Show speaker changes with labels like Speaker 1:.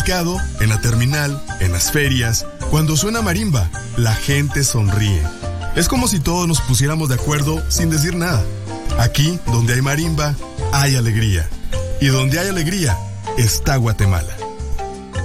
Speaker 1: En la terminal, en las ferias, cuando suena marimba, la gente sonríe. Es como si todos nos pusiéramos de acuerdo sin decir nada. Aquí, donde hay marimba, hay alegría. Y donde hay alegría, está Guatemala.